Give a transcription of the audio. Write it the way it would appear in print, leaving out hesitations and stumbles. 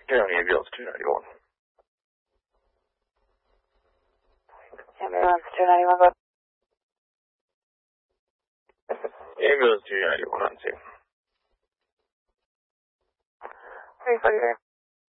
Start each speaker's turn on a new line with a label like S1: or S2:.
S1: ambulance 291.
S2: Ambulance 291, go.
S1: Ambulance 291 on scene.
S2: 343.